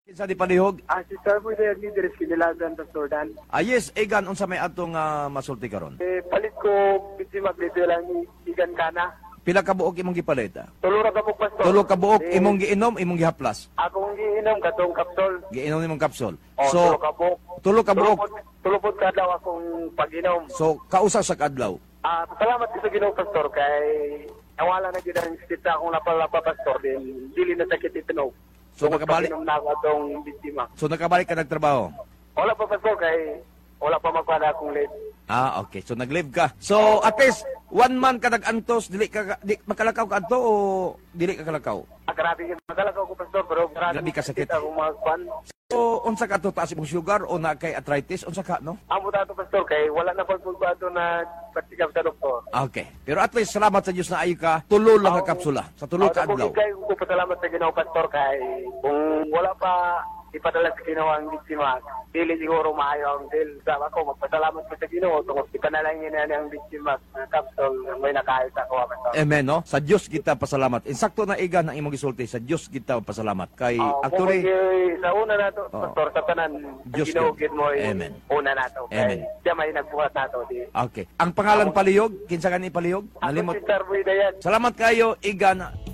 Kinsa di palihog? Si Sir po yung leader is kinilagan sa Jordan. Yes, Egan, unsa may atong masulti karon? Palit ko, biti maglito lang ni Igan Kana. Pila ka buok imong gipalita? Tulura ka po, Pastor. Tulo ka buok imong giinom, imong gihaplas. Akong giinom katong kapsol. Giinom nimong kapsul. Tulo So, ka po. tulo ka buok. Tulupod ka daw akong pag-inom. So, kausa sa kadlaw. Salamat ko sa Ginoo, Pastor, kay nawala na gid ang sita akong napalapa, Pastor. Din, dili na sakit itinog. So, nakabalik. Pag-inom na ako atong biktima. So, nakabalik ka nagtrabaho. Wala pa, Pastor, kay wala pa magpada akong late. Okay. So, nag-live ka. So, at least, 1 month ka nag-antos, di makalakaw ka anto o dili ka kalakaw? Grabe yung magalakaw ko, Pastor, pero Grabe ka sakit. akong magpan. So, unsa ka to, taas imong sugar o na kay arthritis? Unsa ka, no? Amo dato, Pastor, kay wala na pagpulbado na patikap sa doktor. Okay. Pero at least, salamat sa Diyos na ayo ka, tulo lang ka kapsula. Sa tulo ka adlaw. Kay ko pasalamat sa Ginoo, Pastor, kay kung wala pa ipadala sa Ginoo ang biktima, dili siguro maayo ang deal. Sama ko, magpasalamat ko sa Ginoo, tungkol ipanalangin na ang biktima ng kapsol na may nakahit ako, Pastor. Amen, no? Sa Diyos kita pasalamat. Insakto na Egan ang imong gisulti, sa Diyos kita pasalamat. Kay actually, sa una na to, Pastor, sa tanan, Diyos Ginoo ka. gid mo Amen. una na to. Amen. Kay siya may nagbuhat na to. Di. okay. Ang pangalan palihog, kinsa ka ni palihog? Ako Nalimot. si Sir Buy Dayan. Salamat kayo, Egan.